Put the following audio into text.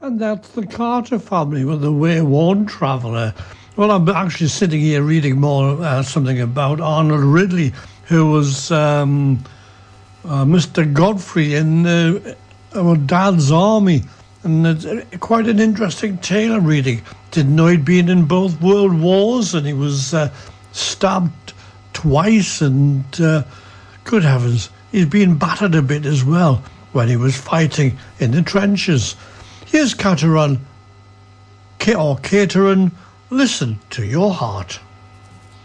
And that's the Carter family with the Way-Worn Traveller. Well, I'm actually sitting here reading more something about Arnold Ridley, who was Mr. Godfrey in our Dad's Army. And it's quite an interesting tale I'm reading. Didn't know he'd been in both world wars, and he was stabbed twice, and good heavens, he's been battered a bit as well when he was fighting in the trenches. Here's Cateran, Listen to Your Heart.